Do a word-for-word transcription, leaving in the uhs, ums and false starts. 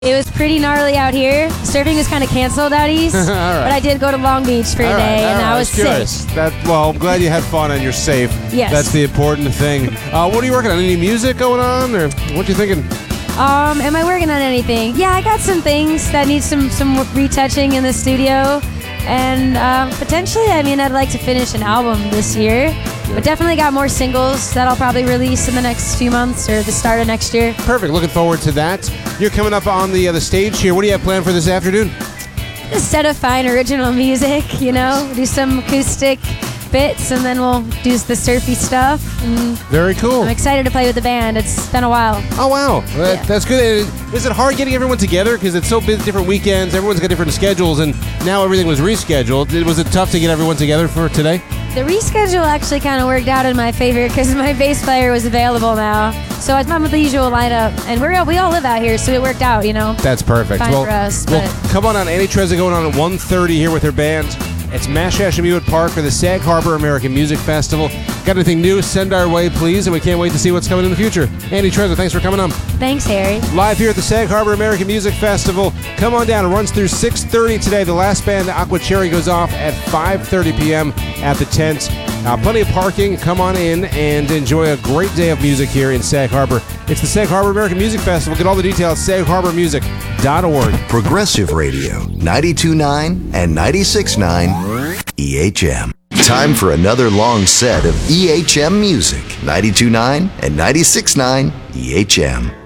It was pretty gnarly out here. Surfing was kind of canceled out east, right. but I did go to Long Beach for a all day, right, and right. I was Curious. safe. That, well, I'm glad you had fun and you're safe. Yes. That's the important thing. Uh, what are you working on? Any music going on, or what you thinking? Um, am I working on anything? Yeah, I got some things that need some some retouching in the studio, and um, potentially, I mean, I'd like to finish an album this year. But definitely got more singles that I'll probably release in the next few months or the start of next year. Perfect. Looking forward to that. You're coming up on the uh, the stage here. What do you have planned for this afternoon? A set of fine original music, you know, do some acoustic bits, and then we'll do the surfy stuff. And Very cool. I'm excited to play with the band. It's been a while. Oh, wow. That, Yeah. That's good. Is it hard getting everyone together? Because it's so busy, different weekends. Everyone's got different schedules, and now everything was rescheduled. Was it tough to get everyone together for today? The reschedule actually kind of worked out in my favor because my bass player was available now. So it's not with the usual lineup, and we're we all live out here, so it worked out, you know. That's perfect. Fine well, for us, well, but- come on out. Annie Trezza going on at one thirty here with her band. It's Mashashamuett Park for the Sag Harbor American Music Festival. Got anything new? Send our way, please, and we can't wait to see what's coming in the future. Annie Trezza, thanks for coming on. Thanks, Harry. Live here at the Sag Harbor American Music Festival. Come on down. It runs through six thirty today. The last band, Aqua Cherry, goes off at five thirty p.m. at the tent. Uh, plenty of parking. Come on in and enjoy a great day of music here in Sag Harbor. It's the Sag Harbor American Music Festival. Get all the details at sag harbor music dot org. Progressive Radio, ninety-two point nine and ninety-six point nine E H M. Time for another long set of E H M music, ninety-two point nine and ninety-six point nine E H M.